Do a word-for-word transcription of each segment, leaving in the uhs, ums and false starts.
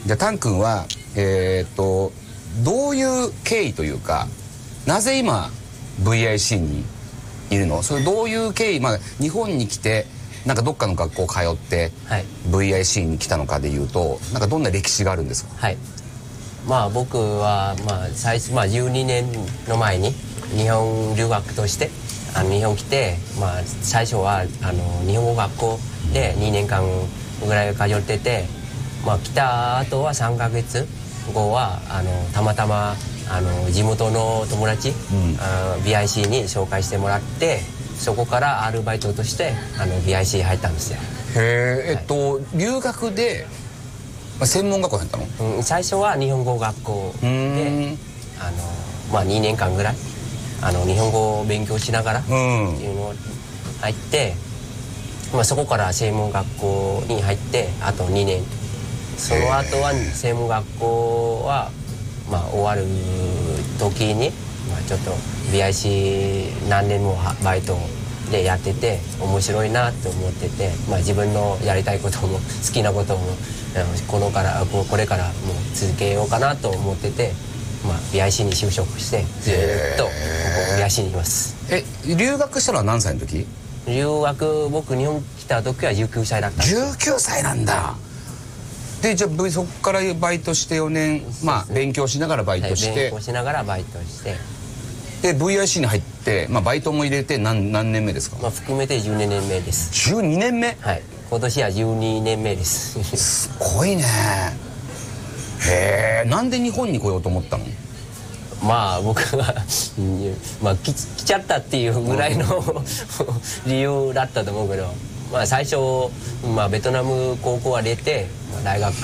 じゃあタン君はえー、っとどういう経緯というか、なぜ今 ブイアイシー にいるの？それどういう経緯、まあ、日本に来てなんかどっかの学校通って、はい、ブイアイシー に来たのかでいうと、なんかどんな歴史があるんですか？ はい、まあ僕は、まあ、最初、まあ、じゅうにねんの前に日本留学としてあの日本来て、まあ、最初はあの日本語学校でにねんかんぐらい通ってて、まあ、来た後はさんかげつごはあのたまたまあの地元の友達、うん、あ ブイアイシー に紹介してもらって、そこからアルバイトとしてあの ブイアイシー 入ったんですよ。 へえ、えっと、はい、留学で、まあ、専門学校に入ったの？ うん、最初は日本語学校であの、まあ、にねんかんぐらいあの日本語を勉強しながらっていうのを入って、まあ、そこから専門学校に入ってあとにねん、その後は専門学校は、まあ、終わる時に、まあ、ちょっと ブイアイシー 何年もバイトでやってて面白いなって思ってて、まあ、自分のやりたいことも好きなこともこのからこれからもう続けようかなと思ってて、まあ、ブイアイシー に就職してずっとここ ブイアイシー にいます。 え、留学したのは何歳の時？ 留学、僕日本来た時はじゅうきゅうさいだったんです。 じゅうきゅうさいなんだ。で、じゃあそこからバイトしてよねん、まあ勉強しながらバイトして、はい、 勉強しながらバイトしてで ブイアイシー に入って、まあ、バイトも入れて 何, 何年目ですか？ まあ、含めてじゅうにねんめです。 じゅうにねんめ？ はい、今年はじゅうにねんめですすごいね。へえ、なんで日本に来ようと思ったの？ まあ僕はまあ来, 来ちゃったっていうぐらいの理由だったと思うけど、まあ最初、まあ、ベトナム高校は出て、まあ、大学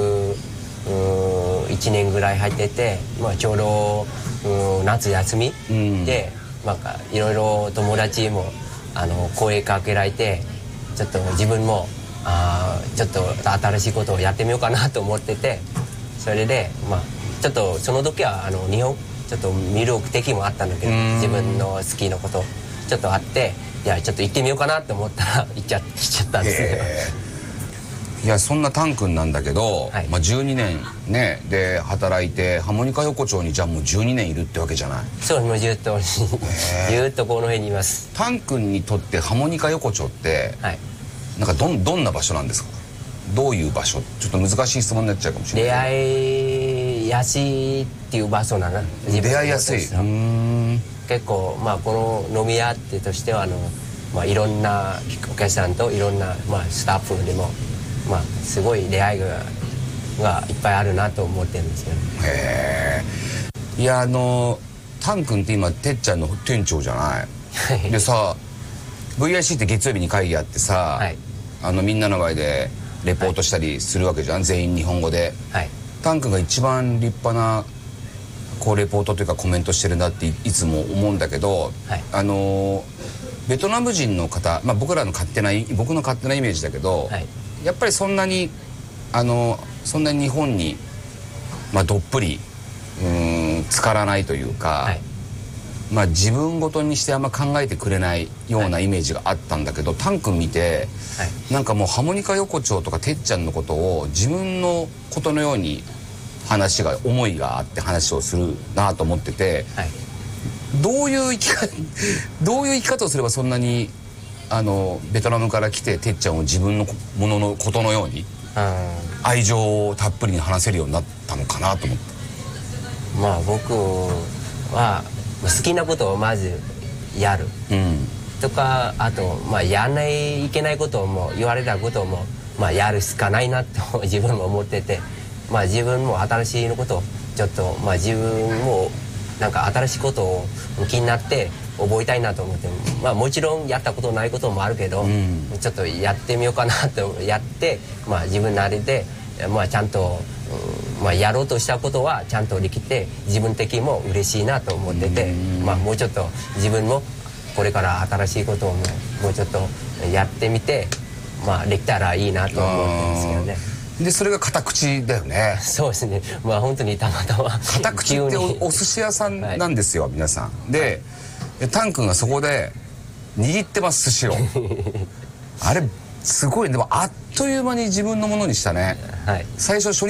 いちねんぐらい入ってて、まあ、ちょうど夏休みで、うん、まあ、いろいろ友達もあの声かけられて、ちょっと自分もあちょっと新しいことをやってみようかなと思ってて、それでまあちょっとその時はあの日本ちょっと魅力的もあったんだけど、自分の好きなことちょっとあって、いやちょっと行ってみようかなと思ったら行っちゃ、来ちゃったんですね。 いや、そんなタン君なんだけど、はい、まあ、じゅうにねんねで働いてハモニカ横丁にじゃあもうじゅうにねんいるってわけじゃない？ そう、もうずっとずっとこの辺にいます。 タン君にとってハモニカ横丁って、はい、なんか ど, どんな場所なんですか？どういう場所？ちょっと難しい質問になっちゃうかもしれない。 出会いやすいっていう場所なの。 出会いやすい。うーん、 結構、まあ、この飲み屋ってとしてはあの、まあ、いろんなお客さんといろんな、まあ、スタッフでも、まあ、すごい出会いががいっぱいあるなと思ってるんですけど。 へえ。いや、あのタン君って今てっちゃんの店長じゃない？でさ、 ブイアイシー って月曜日に会議あってさ、はい、あのみんなの前でレポートしたりするわけじゃん、はい、全員日本語で、はい、タン君が一番立派なこうレポートというかコメントしてるなっていつも思うんだけど、はい、あのベトナム人の方、まあ、僕らの勝手な僕の勝手なイメージだけど、はい、やっぱりそんなにあのそんなに日本に、まあ、どっぷりうーん浸からないというか、はい、まあ、自分ごとにしてあんま考えてくれないようなイメージがあったんだけど、はい、タン君見て、はい、なんかもうハモニカ横丁とかてっちゃんのことを自分のことのように話が思いがあって話をするなと思ってて、はい、どういう生き方どういう生き方をすればそんなにあのベトナムから来ててっちゃんを自分のもののことのように愛情をたっぷりに話せるようになったのかなと思って。 まあ僕は好きなことをまずやる、うん、とか、あと、まあ、やらないいけないことも言われたことも、まあ、やるしかないなと自分も思ってて、まあ、自分も新しいことをちょっと、まあ、自分もなんか新しいことを気になって覚えたいなと思って、まあ、もちろんやったことないこともあるけど、うん、ちょっとやってみようかなとやって、まあ、自分なりで、まあ、ちゃんと、うん、まあ、やろうとしたことはちゃんとできて自分的にも嬉しいなと思ってて、まあ、もうちょっと自分もこれから新しいことをもう、もうちょっとやってみて、まあ、できたらいいなと思ってるんですけどね。 でそれが片口だよね。 そうですね。まあ本当にたまたま片口って お, お寿司屋さんなんですよ、はい、皆さんで、はい、タン君がそこで握ってます寿司をあれすごい。でもあっという間に自分のものにしたね、はい、最初初